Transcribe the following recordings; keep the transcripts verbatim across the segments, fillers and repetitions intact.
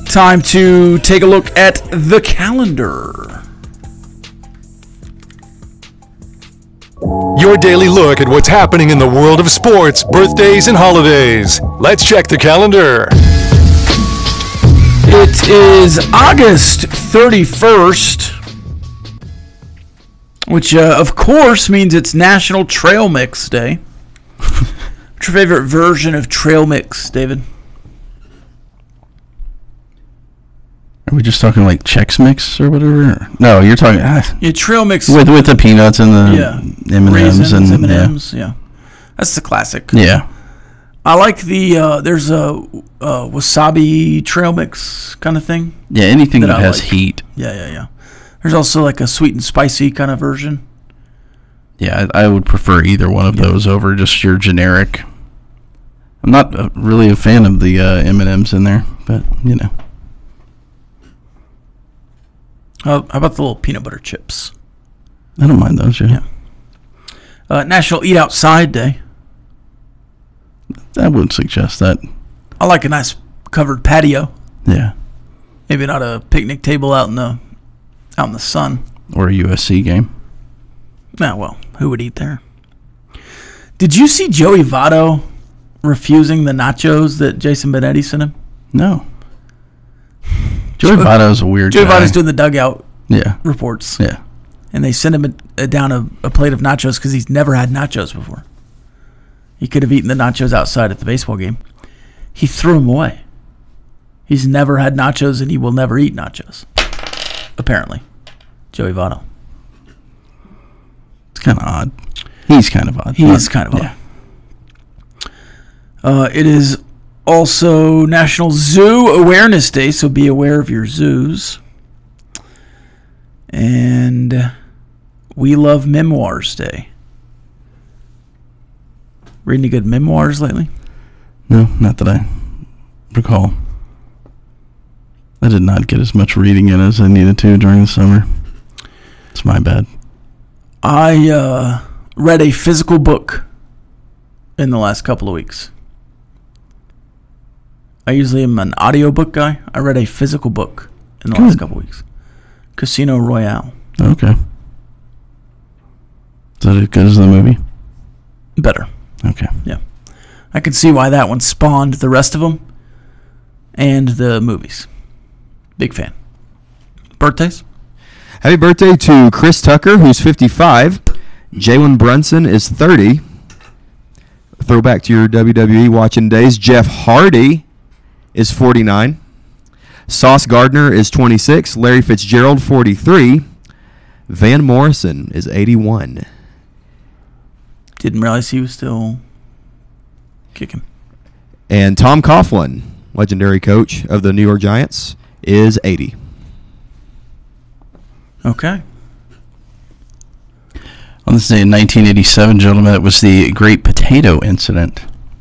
Time to take a look at the calendar. Your daily look at what's happening in the world of sports, birthdays, and holidays. Let's check the calendar. It is August thirty-first, which uh, of course means it's National Trail Mix Day. What's your favorite version of trail mix, David? Are we just talking like Chex Mix or whatever? No, you're talking ah, Yeah, trail mix with with the peanuts and the yeah, M and M's raisins, and M and M's. Yeah. yeah, that's the classic. Yeah, I like the uh, there's a, a wasabi trail mix kind of thing. yeah. Anything that, that that has like. heat. Yeah, yeah, yeah. There's also like a sweet and spicy kind of version. Yeah, I, I would prefer either one of yeah. those over just your generic. I'm not uh, really a fan of the uh, M and M's in there, but you know. Uh, how about the little peanut butter chips? I don't mind those, yeah. yeah. Uh, National Eat Outside Day. I would suggest that. I like a nice covered patio. Yeah. Maybe not a picnic table out in the out in the sun. Or a U S C game. Nah, well, who would eat there? Did you see Joey Votto refusing the nachos that Jason Benetti sent him? No. Joey Votto's a weird Joey guy. Votto's doing the dugout yeah. reports. Yeah. And they sent him a, a, down a, a plate of nachos because he's never had nachos before. He could have eaten the nachos outside at the baseball game. He threw them away. He's never had nachos and he will never eat nachos. Apparently. Joey Votto. It's kind of odd. He's kind of odd. He is kind of odd. Yeah. Uh, it is also National Zoo Awareness Day, so be aware of your zoos. And We Love Memoirs Day. Read any good memoirs lately? No, not that I recall. I did not get as much reading in as I needed to during the summer. It's my bad. I uh, read a physical book in the last couple of weeks. I usually am an audiobook guy. I read a physical book in the Good. last couple of weeks. Casino Royale. Okay. Is that as good as the movie? Better. Okay. Yeah. I can see why that one spawned the rest of them and the movies. Big fan. Birthdays? Happy birthday to Chris Tucker, who's fifty-five. Jalen Brunson is thirty. Throwback to your W W E watching days. Jeff Hardy is forty-nine. Sauce Gardner is twenty-six. Larry Fitzgerald, forty-three. Van Morrison is eighty-one. Didn't realize he was still kicking. And Tom Coughlin, legendary coach of the New York Giants, is eighty. Okay. On this day in nineteen eighty-seven, gentlemen, it was the Great Potato Incident.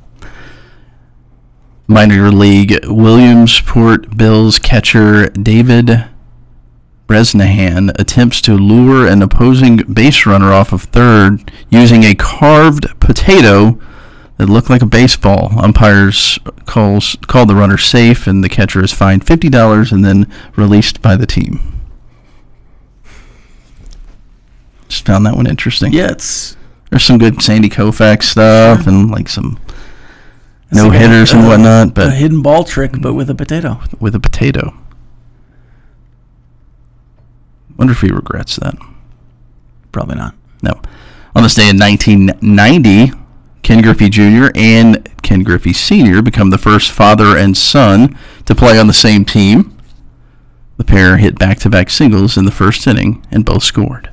Minor league Williamsport Bills catcher David Bresnahan attempts to lure an opposing base runner off of third using a carved potato that looked like a baseball. Umpires calls called the runner safe, and the catcher is fined fifty dollars and then released by the team. Just found that one interesting. Yeah, it's... There's some good Sandy Koufax stuff Sure. and like some it's no like hitters a, and whatnot, a but hidden ball trick, but with a potato. with a potato. Wonder if he regrets that. Probably not. No. On this day in nineteen ninety, Ken Griffey Junior and Ken Griffey Senior become the first father and son to play on the same team. The pair hit back-to-back singles in the first inning and both scored.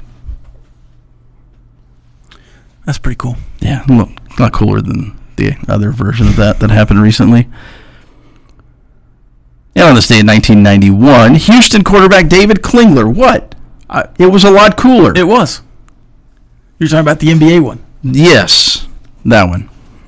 That's pretty cool. Yeah, a lot cooler than the other version of that that happened recently. And on this day in nineteen ninety-one, Houston quarterback David Klingler. What? I, it was a lot cooler. It was. You're talking about the N B A one. Yes, that one.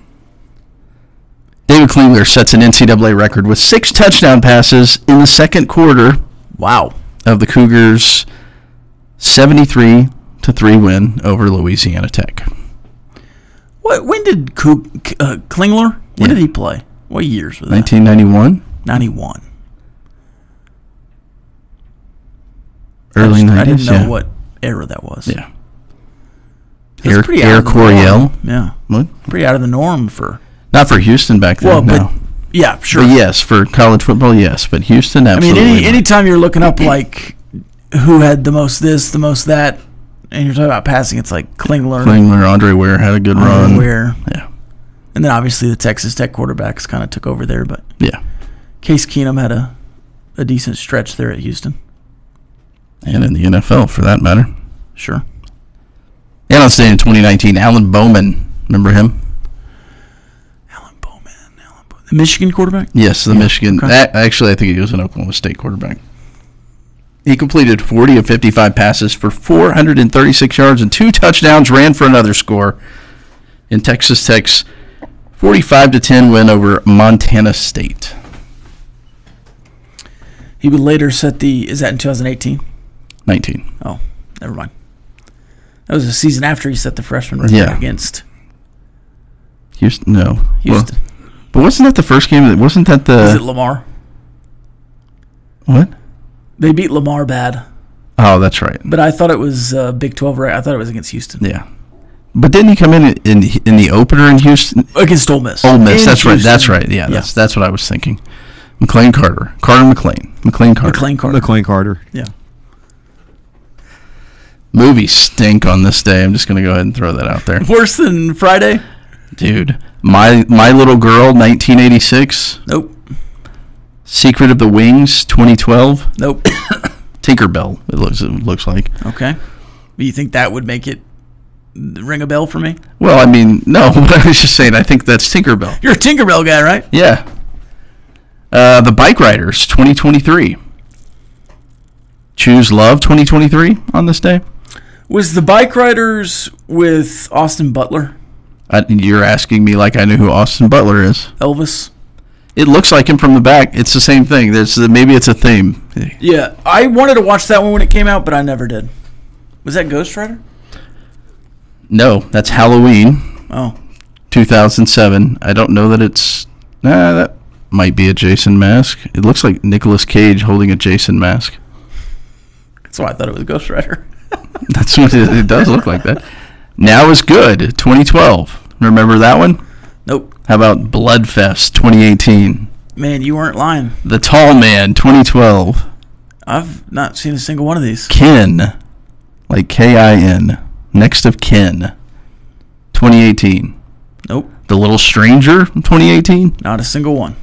David Klingler sets an N C double A record with six touchdown passes in the second quarter. Wow. Of the Cougars' seventy-three to three win over Louisiana Tech. What? When did Coug- uh, Klingler? When Yeah. did he play? What years was that? nineteen ninety-one. ninety-one. early I, just, I nineties. didn't know yeah. what era that was. Yeah. It was Air, pretty out Air of the Coryell. norm. Yeah, What? pretty out of the norm for. Not for Houston back then. Well, but no. yeah, sure. But yes, for college football, yes. But Houston, I mean, absolutely. any not. anytime you're looking up like who had the most this, the most that, and you're talking about passing, it's like Klingler, Klingler, Andre Ware had a good run. Ware, Yeah. and then obviously the Texas Tech quarterbacks kind of took over there. But Yeah. Case Keenum had a a decent stretch there at Houston. And in the N F L, for that matter. Sure. And on stage in twenty nineteen, Alan Bowman. Remember him? Alan Bowman, Alan Bowman, the Michigan quarterback. Yes, the Michigan. okay. a- Actually, I think he was an Oklahoma State quarterback. He completed forty of fifty-five passes for four hundred thirty-six yards and two touchdowns, ran for another score in Texas Tech's forty-five to ten win over Montana State. He would later set the. Is that in twenty eighteen? nineteen. Oh, never mind. That was a season after he set the freshman record Yeah. against Houston, no. Houston. Well, but wasn't that the first game? That Wasn't that Is it the. Lamar? What? They beat Lamar bad, Oh, that's right. but I thought it was uh, Big twelve. Right? I thought it was against Houston. Yeah. But didn't he come in in, in the opener in Houston? Against Ole Miss. Ole Miss, In that's right. Houston. That's right. Yeah, that's that's what I was thinking. McLean Carter. Carter McLean. McLean Carter. McLean Carter. McLean Carter. Yeah. Movies stink on this day. I'm just going to go ahead and throw that out there. Worse than Friday? Dude, My My Little Girl, nineteen eighty-six. Nope. Secret of the Wings, twenty twelve. Nope. Tinkerbell, it looks it looks like. Okay. But you think that would make it ring a bell for me? Well, I mean, no, but I was just saying, I think that's Tinkerbell. You're a Tinkerbell guy, right? Yeah. Uh, the Bike Riders, twenty twenty-three. Choose Love, twenty twenty-three on this day. Was the Bike Riders with Austin Butler? I, you're asking me like I knew who Austin Butler is. Elvis? It looks like him from the back. It's the same thing. There's maybe it's a theme. Yeah. I wanted to watch that one when it came out, but I never did. Was that Ghost Rider? No, that's Halloween, Oh. two thousand seven. I don't know that it's. Nah, that might be a Jason mask. It looks like Nicolas Cage holding a Jason mask. That's why I thought it was Ghost Rider. That's what it, it does look like that. Now is Good, twenty twelve. Remember that one? Nope. How about Bloodfest, twenty eighteen? Man, you weren't lying. The Tall Man, twenty twelve. I've not seen a single one of these. Kin, like K I N, next of kin, twenty eighteen. Nope. The Little Stranger, twenty eighteen. Not a single one.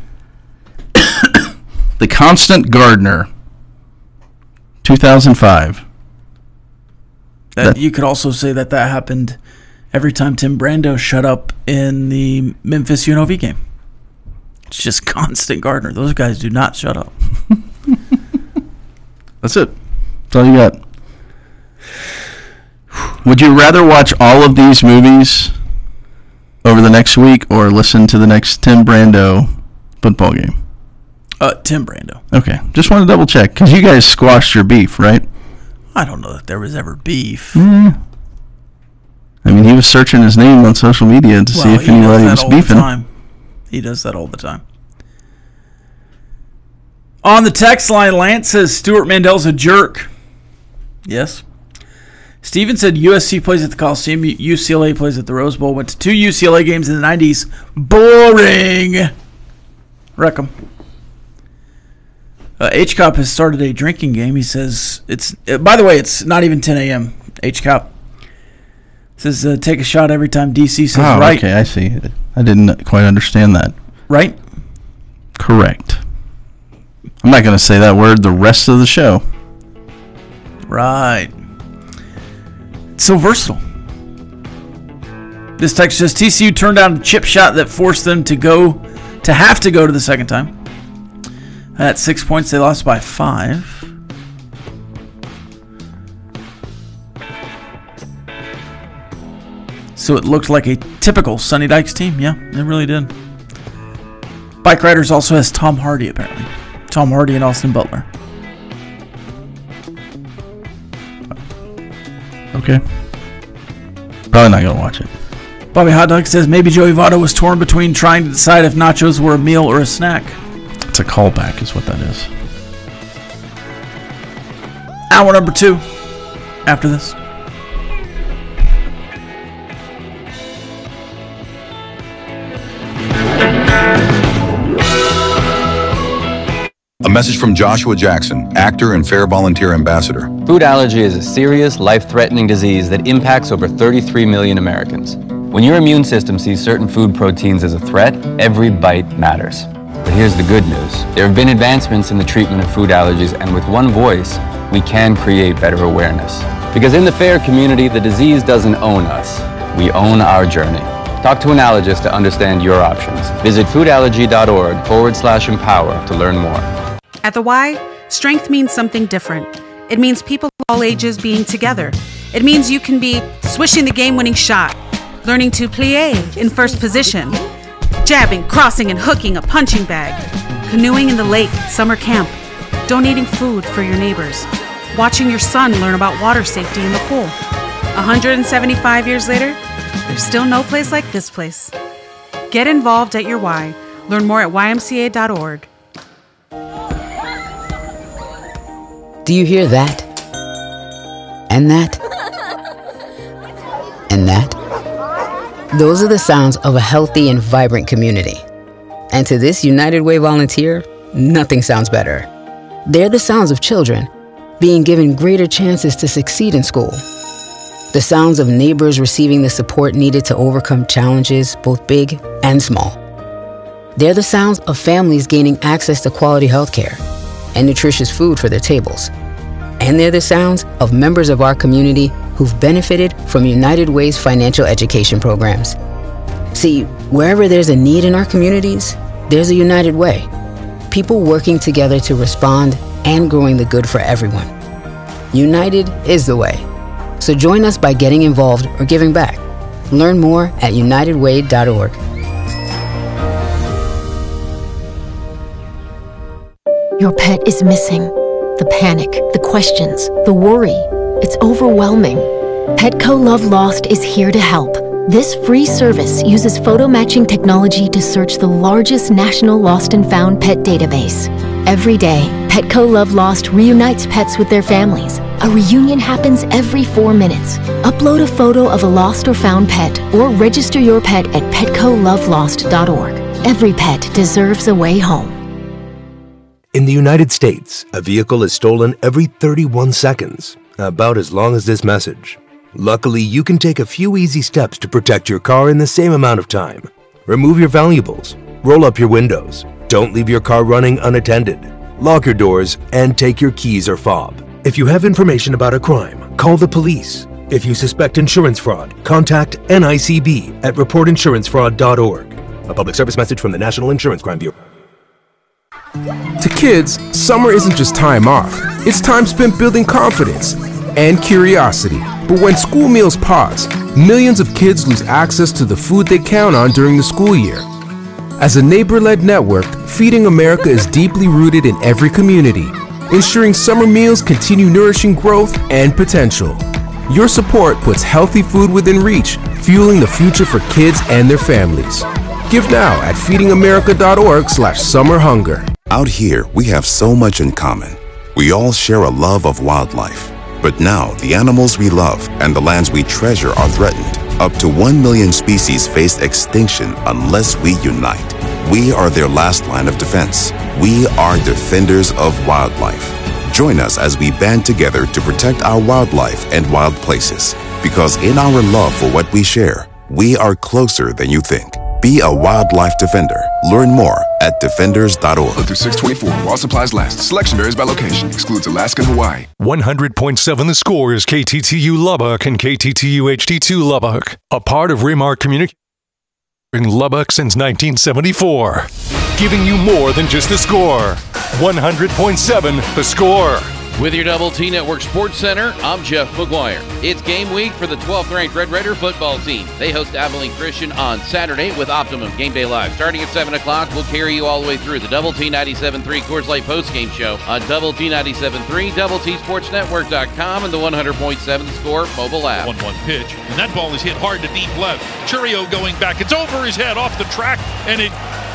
The Constant Gardener, two thousand five. That, That- you could also say that that happened every time Tim Brando shut up in the Memphis U N L V game. It's just constant Gardner. Those guys do not shut up. That's it. That's all you got. Would you rather watch all of these movies over the next week or listen to the next Tim Brando football game? Uh, Tim Brando. Okay. Just want to double check because you guys squashed your beef, right? I don't know that there was ever beef. Mm. I mean, he was searching his name on social media to see Well, if he does anybody that was all the beefing. time. He does that all the time. On the text line, Lance says Stuart Mandel's a jerk. Yes. Steven said U S C plays at the Coliseum. U C L A plays at the Rose Bowl. Went to two U C L A games in the nineties. Boring. Wreck 'em. Uh, H C O P has started a drinking game. He says it's. Uh, by the way, it's not even ten a.m. H C O P says uh, take a shot every time D C says Oh, right. okay. I see. I didn't quite understand that. Right. Correct. I'm not going to say that word the rest of the show. Right. It's so versatile. This text says T C U turned down a chip shot that forced them to go to have to go to the second time. At six points, they lost by five. So it looked like a typical Sonny Dykes team. Yeah, it really did. Bike Riders also has Tom Hardy, apparently. Tom Hardy and Austin Butler. Okay. Probably not going to watch it. Bobby Hot Dog says maybe Joey Votto was torn between trying to decide if nachos were a meal or a snack. It's a callback is what that is. Hour number two after this. A message from Joshua Jackson, actor and Fair Volunteer Ambassador. Food allergy is a serious, life-threatening disease that impacts over thirty-three million Americans. When your immune system sees certain food proteins as a threat, every bite matters. But here's the good news. There have been advancements in the treatment of food allergies, and with one voice, we can create better awareness. Because in the FAIR community, the disease doesn't own us. We own our journey. Talk to an allergist to understand your options. Visit foodallergy.org forward slash empower to learn more. At the Y, strength means something different. It means people of all ages being together. It means you can be swishing the game-winning shot, learning to plie in first position, jabbing, crossing, and hooking a punching bag, canoeing in the lake at summer camp, donating food for your neighbors, watching your son learn about water safety in the pool. one hundred seventy-five years later, there's still no place like this place. Get involved at your Y. Learn more at y m c a dot org. Do you hear that? And that? And that? Those are the sounds of a healthy and vibrant community. And to this United Way volunteer, nothing sounds better. They're the sounds of children being given greater chances to succeed in school. The sounds of neighbors receiving the support needed to overcome challenges, both big and small. They're the sounds of families gaining access to quality health care and nutritious food for their tables. And they're the sounds of members of our community who've benefited from United Way's financial education programs. See, wherever there's a need in our communities, there's a United Way. People working together to respond and growing the good for everyone. United is the way. So join us by getting involved or giving back. Learn more at united way dot org. Your pet is missing. The panic, the questions, the worry. It's overwhelming. Petco Love Lost is here to help. This free service uses photo matching technology to search the largest national lost and found pet database. Every day, Petco Love Lost reunites pets with their families. A reunion happens every four minutes. Upload a photo of a lost or found pet or register your pet at petco love lost dot org. Every pet deserves a way home. In the United States, a vehicle is stolen every thirty-one seconds, about as long as this message. Luckily, you can take a few easy steps to protect your car in the same amount of time. Remove your valuables, roll up your windows, don't leave your car running unattended, lock your doors, and take your keys or fob. If you have information about a crime, call the police. If you suspect insurance fraud, contact N I C B at report insurance fraud dot org. A public service message from the National Insurance Crime Bureau. To kids, summer isn't just time off. It's time spent building confidence and curiosity. But when school meals pause, millions of kids lose access to the food they count on during the school year. As a neighbor-led network, Feeding America is deeply rooted in every community, ensuring summer meals continue nourishing growth and potential. Your support puts healthy food within reach, fueling the future for kids and their families. Give now at feeding america dot org slash summer hunger. Out here, we have so much in common. We all share a love of wildlife. But now, the animals we love and the lands we treasure are threatened. Up to one million species face extinction unless we unite. We are their last line of defense. We are defenders of wildlife. Join us as we band together to protect our wildlife and wild places. Because in our love for what we share, we are closer than you think. Be a wildlife defender. Learn more at defenders dot org. Through six twenty-four, while supplies last. Selection varies by location. Excludes Alaska and Hawaii. one hundred point seven The Score is K T T U Lubbock and K T T U H D two Lubbock. A part of Remark Communications in Lubbock since nineteen seventy-four. Giving you more than just the score. one hundred point seven The Score. With your Double T Network Sports Center, I'm Jeff McGuire. It's game week for the twelfth-ranked Red Raider football team. They host Abilene Christian on Saturday with Optimum Game Day Live. Starting at seven o'clock, we'll carry you all the way through the Double T ninety-seven point three Coors Light postgame show on Double T ninety-seven point three, double t sports network dot com, and the one hundred point seven The Score mobile app. one one pitch, and that ball is hit hard to deep left. Churio going back. It's over his head, off the track, and it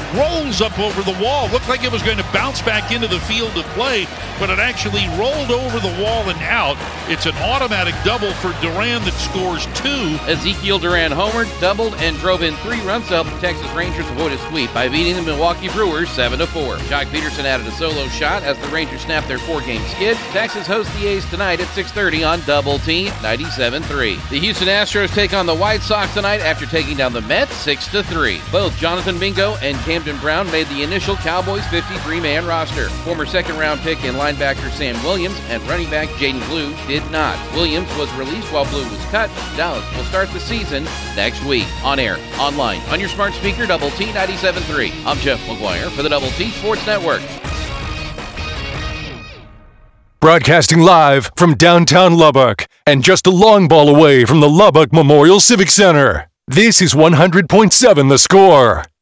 rolls up over the wall. Looked like it was going to bounce back into the field of play, but it actually rolled over the wall and out. It's an automatic double for Duran that scores two. Ezekiel Duran homered, doubled, and drove in three runs to help the Texas Rangers avoid a sweep by beating the Milwaukee Brewers seven to four. Jock Peterson added a solo shot as the Rangers snapped their four-game skid. Texas hosts the A's tonight at six thirty on Double T ninety-seven three. The Houston Astros take on the White Sox tonight after taking down the Mets six to three. Both Jonathan Mingo and Camden Brown made the initial Cowboys fifty-three man roster. Former second-round pick and linebacker Sam Williams and running back Jaden Blue did not. Williams was released while Blue was cut. Dallas will start the season next week. On air, online, on your smart speaker, Double T ninety-seven three. I'm Jeff McGuire for the Double T Sports Network. Broadcasting live from downtown Lubbock and just a long ball away from the Lubbock Memorial Civic Center. This is one hundred point seven The Score.